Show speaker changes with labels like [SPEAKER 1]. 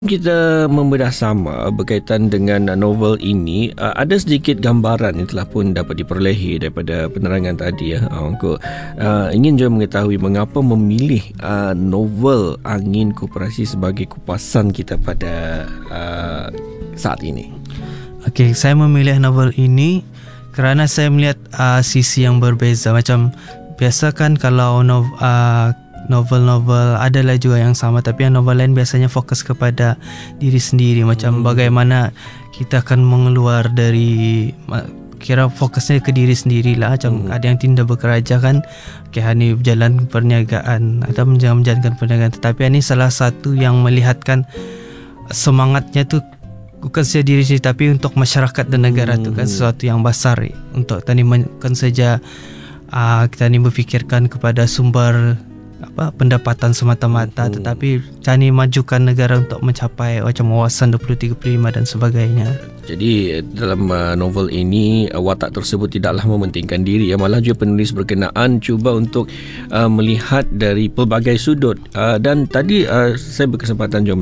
[SPEAKER 1] Kita membedah sama berkaitan dengan novel ini, ada sedikit gambaran yang telah pun dapat diperolehi daripada penerangan tadi ya. Aku ingin juga mengetahui mengapa memilih novel Angin Koperasi sebagai kupasan kita pada saat ini.
[SPEAKER 2] Okey, saya memilih novel ini kerana saya melihat sisi yang berbeza. Macam biasa kan kalau novel-novel adalah juga yang sama, tapi yang novel lain biasanya fokus kepada diri sendiri, macam bagaimana kita akan mengeluar dari, kira fokusnya ke diri sendirilah. Macam ada yang tinda bekerja kan, ni berjalan perniagaan atau menjalankan perniagaan, tetapi ini salah satu yang melihatkan semangatnya tu bukan saja diri sendiri tapi untuk masyarakat dan negara tu kan sesuatu yang besar. Untuk tadi bukan saja kita ni berfikirkan kepada sumber pendapatan semata-mata, tetapi Cani majukan negara untuk mencapai macam wawasan 2035 dan sebagainya.
[SPEAKER 1] Jadi dalam novel ini watak tersebut tidaklah mementingkan diri ya, malah juga penulis berkenaan cuba untuk melihat dari pelbagai sudut. Dan tadi saya berkesempatan juga